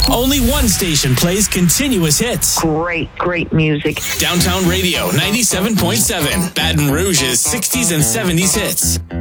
Only one station plays continuous hits. Great music. Downtown Radio 97.7. Baton Rouge's 60s and 70s hits.